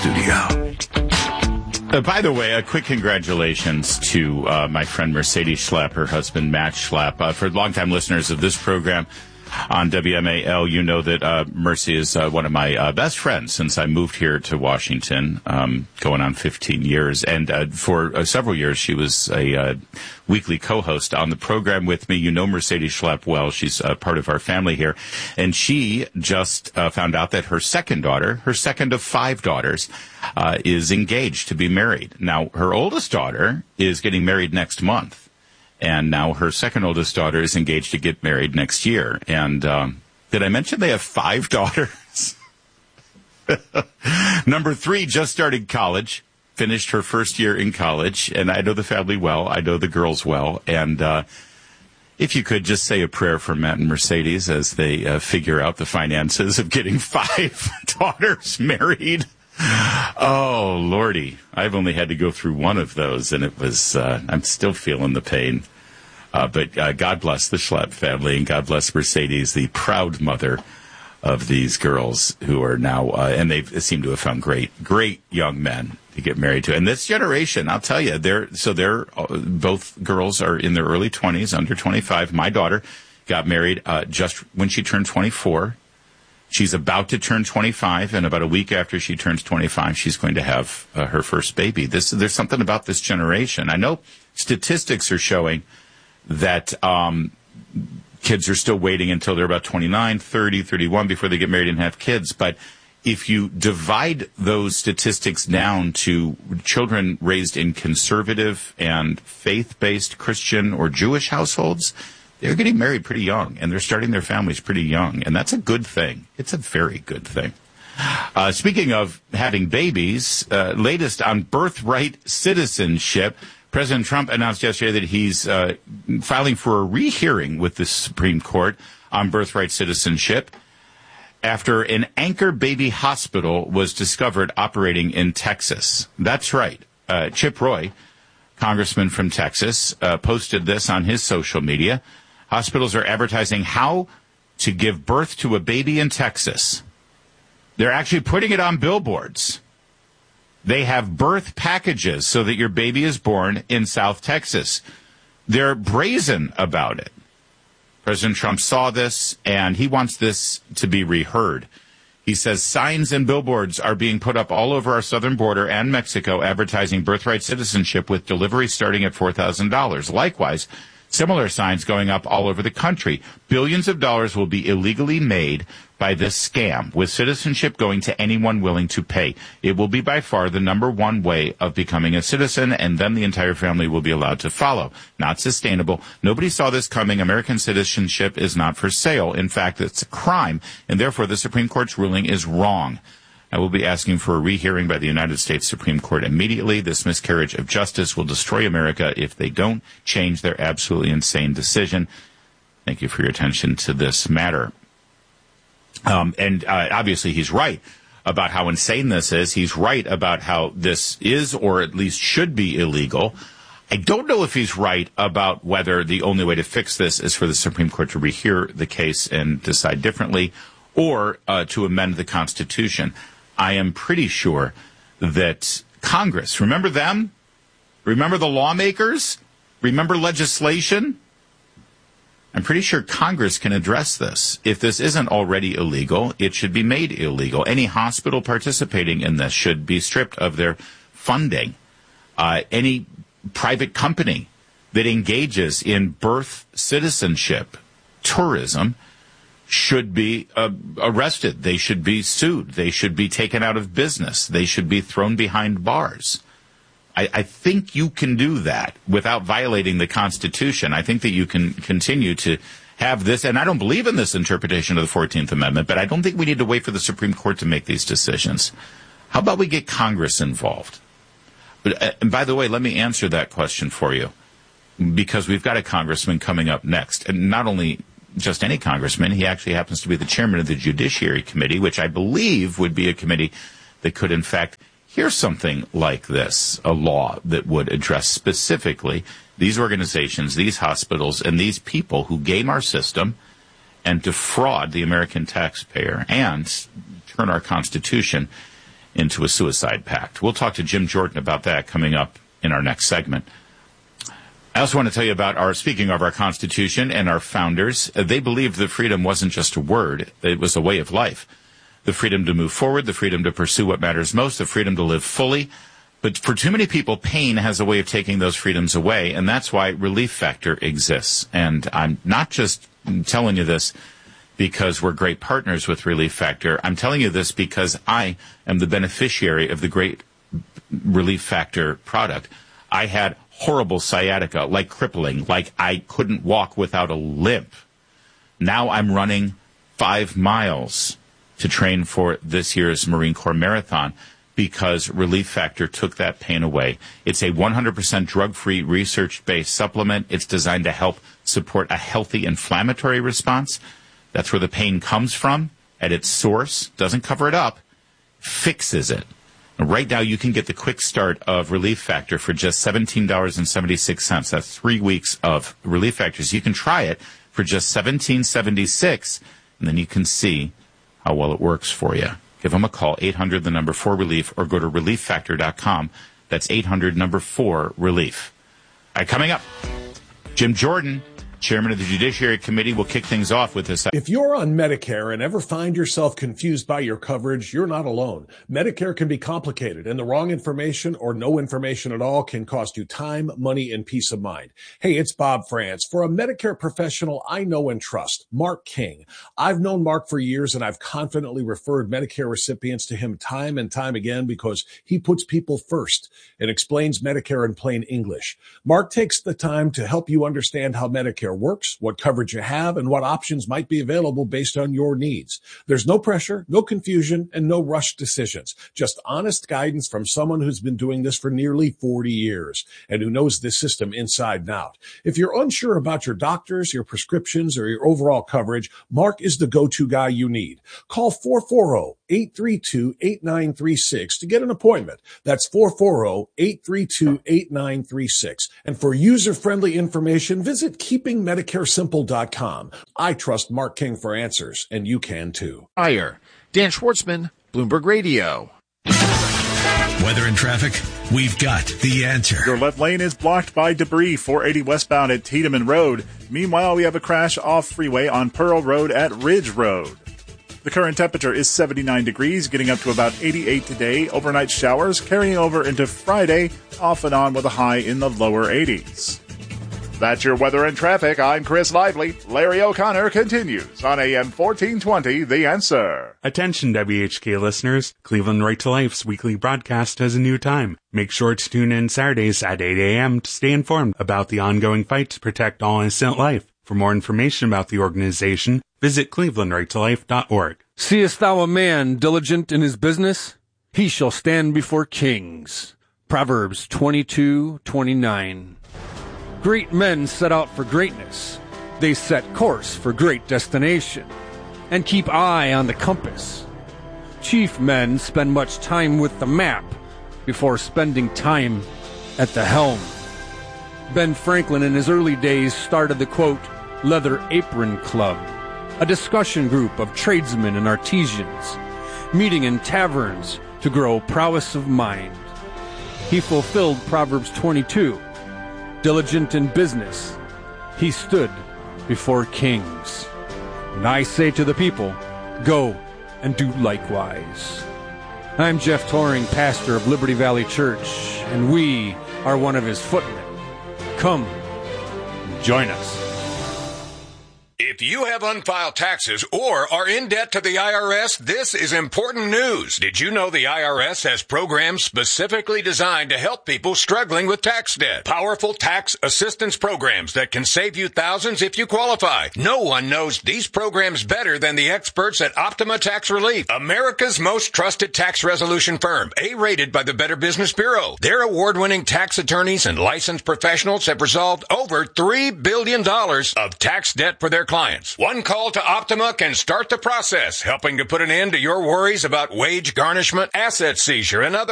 Studio. By the way, a quick congratulations to my friend Mercedes Schlapp, her husband Matt Schlapp. For longtime listeners of this program on WMAL, you know that Mercy is one of my best friends since I moved here to Washington, going on 15 years. And for several years, she was a weekly co-host on the program with me. You know Mercedes Schlapp well. She's part of our family here. And she just found out that her second daughter, her second of 5 daughters, is engaged to be married. Now, her oldest daughter is getting married next month. And now her second oldest daughter is engaged to get married next year. And did I mention they have 5 daughters? Number 3 just started college, finished her first year in college. And I know the family well. I know the girls well. And if you could just say a prayer for Matt and Mercedes as they figure out the finances of getting 5 daughters married. Oh, Lordy. I've only had to go through one of those, and it was, I'm still feeling the pain. But God bless the Schlapp family, and God bless Mercedes, the proud mother of these girls who are now, and they seem to have found great young men to get married to. And this generation, I'll tell you, they're both girls are in their early 20s, under 25. My daughter got married just when she turned 24. She's about to turn 25, and about a week after she turns 25, she's going to have her first baby. There's something about this generation. I know statistics are showing that kids are still waiting until they're about 29, 30, 31 before they get married and have kids. But if you divide those statistics down to children raised in conservative and faith-based Christian or Jewish households, they're getting married pretty young, and they're starting their families pretty young, and that's a good thing. It's a very good thing. Speaking of having babies, latest on birthright citizenship, President Trump announced yesterday that he's filing for a rehearing with the Supreme Court on birthright citizenship after an Anchor Baby Hospital was discovered operating in Texas. That's right. Chip Roy, congressman from Texas, posted this on his social media. Hospitals are advertising how to give birth to a baby in Texas. They're actually putting it on billboards. They have birth packages so that your baby is born in South Texas. They're brazen about it. President Trump saw this, and he wants this to be reheard. He says signs and billboards are being put up all over our southern border and Mexico advertising birthright citizenship with delivery starting at $4,000. Likewise, similar signs going up all over the country. Billions of dollars will be illegally made by this scam, with citizenship going to anyone willing to pay. It will be by far the number one way of becoming a citizen, and then the entire family will be allowed to follow. Not sustainable. Nobody saw this coming. American citizenship is not for sale. In fact, it's a crime, and therefore the Supreme Court's ruling is wrong. I will be asking for a rehearing by the United States Supreme Court immediately. This miscarriage of justice will destroy America if they don't change their absolutely insane decision. Thank you for your attention to this matter. Obviously he's right about how insane this is. He's right about how this is, or at least should be, illegal. I don't know if he's right about whether the only way to fix this is for the Supreme Court to rehear the case and decide differently, or to amend the Constitution. I am pretty sure that Congress, remember them? Remember the lawmakers? Remember legislation? I'm pretty sure Congress can address this. If this isn't already illegal, it should be made illegal. Any hospital participating in this should be stripped of their funding. Any private company that engages in birth citizenship tourism should be arrested. They should be sued. They should be taken out of business. They should be thrown behind bars. I think you can do that without violating the Constitution. I think that you can continue to have this, and I don't believe in this interpretation of the 14th Amendment, but I don't think we need to wait for the Supreme Court to make these decisions. How about we get Congress involved? And by the way, let me answer that question for you, because we've got a congressman coming up next, and not only just any congressman, he actually happens to be the chairman of the Judiciary Committee, which I believe would be a committee that could, in fact, hear something like this, a law that would address specifically these organizations, these hospitals, and these people who game our system and defraud the American taxpayer and turn our Constitution into a suicide pact. We'll talk to Jim Jordan about that coming up in our next segment. I also want to tell you about speaking of our Constitution and our founders, they believed that freedom wasn't just a word, it was a way of life. The freedom to move forward, the freedom to pursue what matters most, the freedom to live fully. But for too many people, pain has a way of taking those freedoms away, and that's why Relief Factor exists. And I'm not just telling you this because we're great partners with Relief Factor. I'm telling you this because I am the beneficiary of the great Relief Factor product. I had horrible sciatica, like crippling, like I couldn't walk without a limp. Now I'm running 5 miles to train for this year's Marine Corps Marathon because Relief Factor took that pain away. It's a 100% drug-free, research-based supplement. It's designed to help support a healthy inflammatory response. That's where the pain comes from at its source. Doesn't cover it up, fixes it. Right now, you can get the quick start of Relief Factor for just $17.76. That's 3 weeks of Relief Factors. You can try it for just $17.76, and then you can see how well it works for you. Give them a call, 800-4-RELIEF, or go to ReliefFactor.com. That's 800-4-RELIEF. All right, coming up, Jim Jordan, Chairman of the Judiciary Committee, will kick things off with this. If you're on Medicare and ever find yourself confused by your coverage, you're not alone. Medicare can be complicated, and the wrong information or no information at all can cost you time, money, and peace of mind. Hey, it's Bob France. For a Medicare professional I know and trust, Mark King. I've known Mark for years, and I've confidently referred Medicare recipients to him time and time again because he puts people first and explains Medicare in plain English. Mark takes the time to help you understand how Medicare works, what coverage you have, and what options might be available based on your needs. There's no pressure, no confusion, and no rushed decisions. Just honest guidance from someone who's been doing this for nearly 40 years and who knows this system inside and out. If you're unsure about your doctors, your prescriptions, or your overall coverage, Mark is the go-to guy you need. Call 440-832-8936 to get an appointment. That's 440-832-8936. And for user-friendly information, visit KeepingMedicareSimple.com. I trust Mark King for answers, and you can too. Dan Schwartzman, Bloomberg Radio. Weather and traffic, we've got the answer. Your left lane is blocked by debris, 480 westbound at Tiedemann Road. Meanwhile, we have a crash off freeway on Pearl Road at Ridge Road. The current temperature is 79 degrees, getting up to about 88 today. Overnight showers carrying over into Friday, off and on with a high in the lower 80s. That's your weather and traffic. I'm Chris Lively. Larry O'Connor continues on AM 1420, The Answer. Attention WHK listeners, Cleveland Right to Life's weekly broadcast has a new time. Make sure to tune in Saturdays at 8 a.m. to stay informed about the ongoing fight to protect all innocent life. For more information about the organization, visit clevelandrighttolife.org. Seest thou a man diligent in his business? He shall stand before kings. Proverbs 22:29. Great men set out for greatness. They set course for great destination and keep eye on the compass. Chief men spend much time with the map before spending time at the helm. Ben Franklin in his early days started the, quote, Leather Apron Club, a discussion group of tradesmen and artisans, meeting in taverns to grow prowess of mind. He fulfilled Proverbs 22. Diligent in business, he stood before kings. And I say to the people, go and do likewise. I'm Jeff Toring, pastor of Liberty Valley Church, and we are one of his footmen. Come, join us. If you have unfiled taxes or are in debt to the IRS, this is important news. Did you know the IRS has programs specifically designed to help people struggling with tax debt? Powerful tax assistance programs that can save you thousands if you qualify. No one knows these programs better than the experts at Optima Tax Relief, America's most trusted tax resolution firm, A-rated by the Better Business Bureau. Their award-winning tax attorneys and licensed professionals have resolved over $3 billion of tax debt for their clients. One call to Optima can start the process, helping to put an end to your worries about wage garnishment, asset seizure, and other